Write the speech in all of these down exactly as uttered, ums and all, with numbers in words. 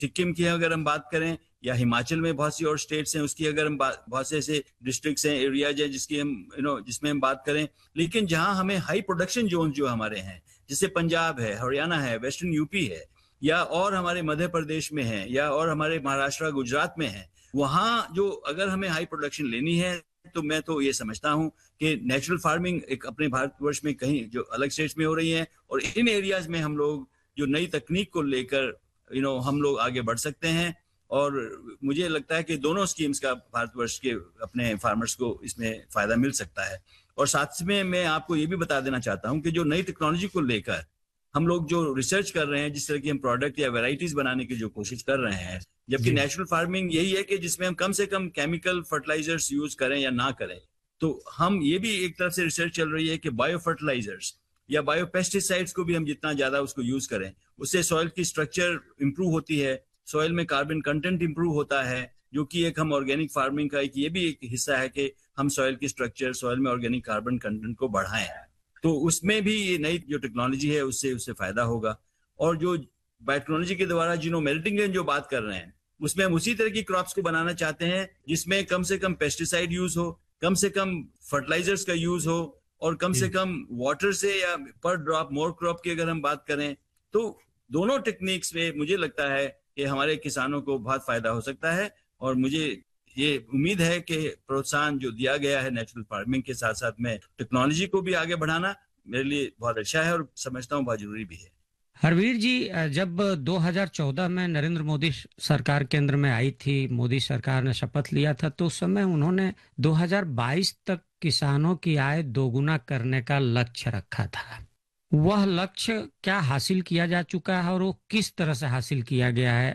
सिक्किम की अगर हम बात करें या हिमाचल में बहुत सी और स्टेट्स हैं, उसकी अगर हम बहुत से ऐसे डिस्ट्रिक्ट्स हैं, एरियाज हैं जिसकी हम यू नो जिसमें हम बात करें, लेकिन जहां हमें हाई प्रोडक्शन जोन जो हमारे हैं, जैसे पंजाब है, हरियाणा है, वेस्टर्न यूपी है, या और हमारे मध्य प्रदेश में है, या और हमारे महाराष्ट्र गुजरात में है, वहां जो अगर हमें हाई प्रोडक्शन लेनी है तो मैं तो ये समझता हूं कि नेचुरल फार्मिंग एक अपने भारतवर्ष में कहीं जो अलग स्टेट्स में हो रही है, और इन एरियाज में हम लोग जो नई तकनीक को लेकर यू नो हम लोग आगे बढ़ सकते हैं। और मुझे लगता है कि दोनों स्कीम्स का भारतवर्ष के अपने फार्मर्स को इसमें फायदा मिल सकता है। और साथ में मैं आपको ये भी बता देना चाहता हूं कि जो नई टेक्नोलॉजी को लेकर हम लोग जो रिसर्च कर रहे हैं, जिस तरह की हम प्रोडक्ट या वेराइटीज बनाने की जो कोशिश कर रहे हैं, जबकि नेचुरल फार्मिंग यही है कि जिसमें हम कम से कम केमिकल फर्टिलाइजर्स यूज करें या ना करें, तो हम ये भी एक तरफ से रिसर्च चल रही है कि बायो फर्टिलाइजर्स या बायो पेस्टिसाइड्स को भी हम जितना ज्यादा उसको यूज करें, उससे सॉइल की स्ट्रक्चर इंप्रूव होती है, सॉइल में कार्बन कंटेंट इंप्रूव होता है, जो कि एक हम ऑर्गेनिक फार्मिंग का एक ये भी एक हिस्सा है कि हम सॉइल की स्ट्रक्चर, सॉइल में ऑर्गेनिक कार्बन कंटेंट को बढ़ाएं। तो उसमें भी ये नई जो टेक्नोलॉजी है उससे उससे फायदा होगा। और जो बायोटेक्नोलॉजी के द्वारा जीनोम जो बात कर रहे हैं, उसमें हम उसी तरह की क्रॉप्स को बनाना चाहते हैं जिसमें कम से कम पेस्टिसाइड यूज हो, कम से कम फर्टिलाइजर्स का यूज हो, और कम से कम वाटर से या पर ड्रॉप मोर क्रॉप की अगर हम बात करें, तो दोनों टेक्निक्स में मुझे लगता है कि हमारे किसानों को बहुत फायदा हो सकता है। और मुझे ये उम्मीद है कि प्रोत्साहन जो दिया गया है नेचुरल फार्मिंग के साथ साथ में टेक्नोलॉजी को भी आगे बढ़ाना मेरे लिए बहुत अच्छा है और समझता हूँ बहुत जरूरी भी है। हरवीर जी, जब दो हज़ार चौदह में नरेंद्र मोदी सरकार केंद्र में आई थी, मोदी सरकार ने शपथ लिया था, तो उस समय उन्होंने दो हज़ार बाईस तक किसानों की आय दोगुना करने का लक्ष्य रखा था। वह लक्ष्य क्या हासिल किया जा चुका है और वो किस तरह से हासिल किया गया है?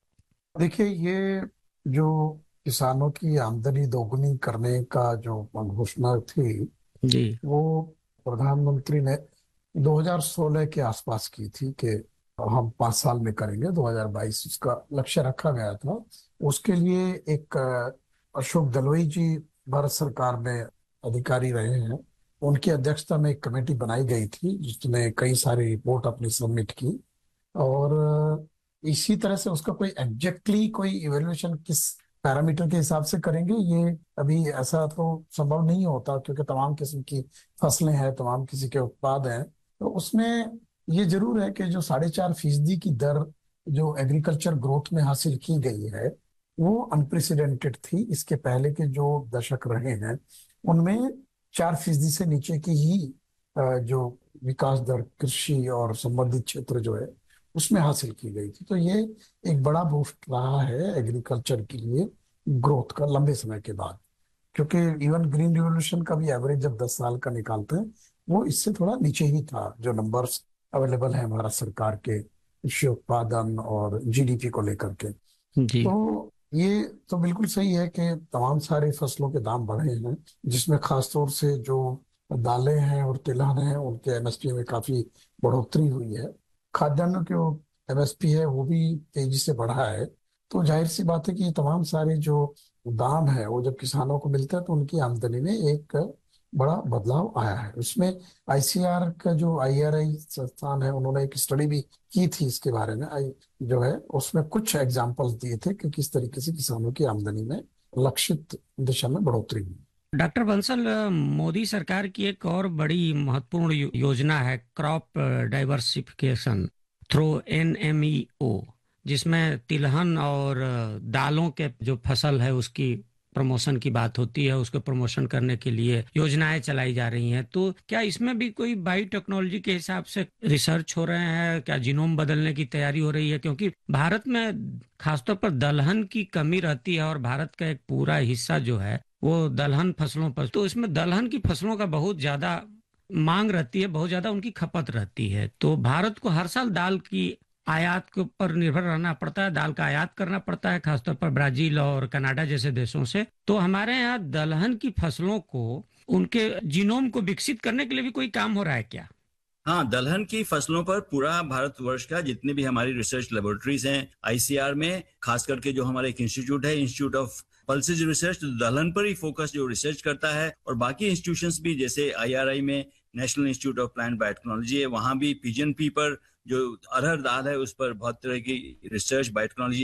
देखिए, ये जो किसानों की आमदनी दोगुनी करने का जो घोषणा थी जी, वो प्रधानमंत्री ने दो हज़ार सोलह के आसपास की थी कि हम पांच साल में करेंगे, दो हज़ार बाईस उसका लक्ष्य रखा गया था। उसके लिए एक अशोक गहलोत जी भारत सरकार में अधिकारी रहे हैं, उनकी अध्यक्षता में एक कमेटी बनाई गई थी जिसने कई सारी रिपोर्ट अपनी सबमिट की। और इसी तरह से उसका कोई एग्जैक्टली कोई इवेल्युएशन किस पैरामीटर के हिसाब से करेंगे, ये अभी ऐसा तो संभव नहीं होता, क्योंकि तमाम किस्म की फसलें हैं, तमाम किसी के उत्पाद हैं। तो उसमें ये जरूर है कि जो साढ़े चार फीसदी की दर जो एग्रीकल्चर ग्रोथ में हासिल की गई है वो अनप्रेसिडेंटेड थी। इसके पहले के जो दशक रहे हैं उनमें चार फीसदी से नीचे की ही जो विकास दर कृषि और संबंधित क्षेत्र जो है उसमें हासिल की गई थी। तो ये एक बड़ा बूस्ट रहा है एग्रीकल्चर के लिए ग्रोथ का लंबे समय के बाद, क्योंकि इवन ग्रीन रिवॉल्यूशन का भी एवरेज जब दस साल का निकालते हैं वो इससे थोड़ा नीचे ही था, जो नंबर्स अवेलेबल है भारत सरकार के कृषि उत्पादन और जीडीपी को लेकर के। जी। तो ये तो बिल्कुल सही है कि तमाम सारी फसलों के दाम बढ़े हैं, जिसमें खासतौर से जो दालें हैं और तिलहन हैं उनके एमएसपी में काफी बढ़ोतरी हुई है। खाद्यान्नों के एमएसपी है वो भी तेजी से बढ़ा है। तो जाहिर सी बात है कि ये तमाम सारे जो दाम है वो जब किसानों को मिलता है तो उनकी आमदनी में एक बड़ा बदलाव आया है। उसमें आईसीआर का जो आईआरआई संस्थान है उन्होंने एक स्टडी भी की थी इसके बारे में, आई जो है उसमें कुछ एग्जांपल्स दिए थे कि किस तरीके से किसानों की आमदनी में लक्षित दिशा में बढ़ोतरी हुई। डॉक्टर बंसल, मोदी सरकार की एक और बड़ी महत्वपूर्ण योजना है क्रॉप डाइवर्सिफिकेशन थ्रू एनएमईओ, जिसमें तिलहन और दालों के जो फसल है उसकी प्रमोशन की बात होती है, उसको प्रमोशन करने के लिए योजनाएं चलाई जा रही हैं। तो क्या इसमें भी कोई बायोटेक्नोलॉजी के हिसाब से रिसर्च हो रहे हैं? क्या जीनोम बदलने की तैयारी हो रही है? क्योंकि भारत में खासतौर पर दलहन की कमी रहती है और भारत का एक पूरा हिस्सा जो है वो दलहन फसलों पर, तो इसमें दलहन की फसलों का बहुत ज्यादा मांग रहती है, बहुत ज्यादा उनकी खपत रहती है। तो भारत को हर साल दाल की आयात के ऊपर निर्भर रहना पड़ता है, दाल का आयात करना पड़ता है, खासतौर पर ब्राजील और कनाडा जैसे देशों से। तो हमारे यहाँ दलहन की फसलों को, उनके जीनोम को विकसित करने के लिए भी कोई काम हो रहा है क्या? हाँ, दलहन की फसलों पर पूरा भारतवर्ष का जितने भी हमारी रिसर्च लेबोरेटरीज हैं आईसीआर में, खास करके जो हमारा एक इंस्टीट्यूट है, इंस्टीट्यूट ऑफ पल्सेज रिसर्च, दलहन पर ही फोकस जो रिसर्च करता है, और बाकी इंस्टीट्यूशंस भी जैसे आईआरआई में national institute of plant biotechnology है, वहाँ भी पिजन पी पर जो अरहर दाल है उस पर बहुत तरह की रिसर्च बायोटेक्नोलॉजी